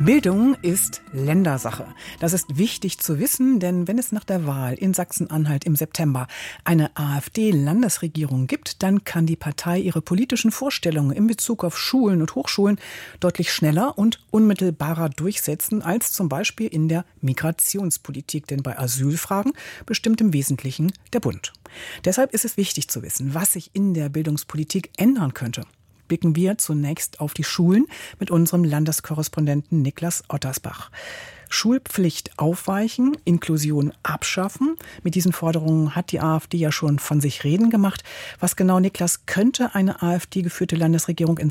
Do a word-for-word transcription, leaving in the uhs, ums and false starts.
Bildung ist Ländersache. Das ist wichtig zu wissen, denn wenn es nach der Wahl in Sachsen-Anhalt im September eine AfD-Landesregierung gibt, dann kann die Partei ihre politischen Vorstellungen in Bezug auf Schulen und Hochschulen deutlich schneller und unmittelbarer durchsetzen als zum Beispiel in der Migrationspolitik. Denn bei Asylfragen bestimmt im Wesentlichen der Bund. Deshalb ist es wichtig zu wissen, was sich in der Bildungspolitik ändern könnte. Blicken wir zunächst auf die Schulen mit unserem Landeskorrespondenten Niklas Ottersbach. Schulpflicht aufweichen, Inklusion abschaffen. Mit diesen Forderungen hat die AfD ja schon von sich reden gemacht. Was genau, Niklas, könnte eine AfD-geführte Landesregierung in